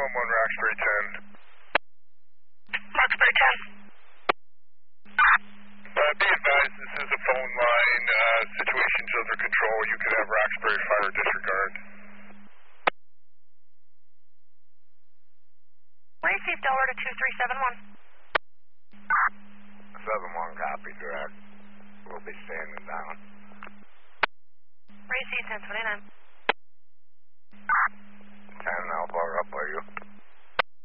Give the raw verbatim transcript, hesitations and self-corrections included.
one one, Roxbury ten. Roxbury ten. Uh, be advised, this is a phone line. Uh, situations under control. You could have Roxbury fire disregard. Received over to two three seven one. seven one, copy, direct. We'll be standing down. Received ten twenty-nine. ten, I'll bug up, are you?